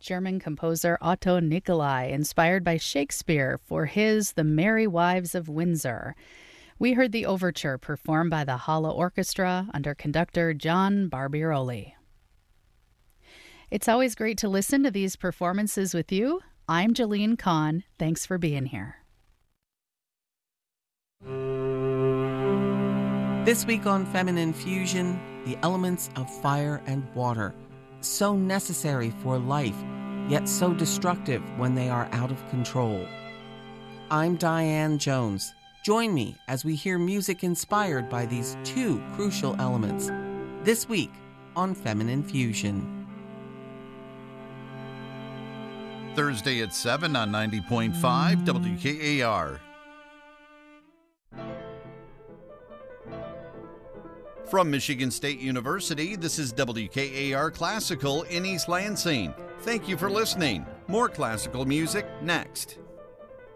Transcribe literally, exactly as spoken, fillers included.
German composer Otto Nicolai, inspired by Shakespeare for his The Merry Wives of Windsor. We heard the overture performed by the Halle Orchestra under conductor John Barbirolli. It's always great to listen to these performances with you. I'm Jalene Kahn. Thanks for being here. This week on Feminine Fusion, the elements of fire and water, so necessary for life, yet so destructive when they are out of control. I'm Diane Jones. Join me as we hear music inspired by these two crucial elements. This week on Feminine Fusion. Thursday at seven on ninety point five W K A R. From Michigan State University, this is W K A R Classical in East Lansing. Thank you for listening. More classical music next.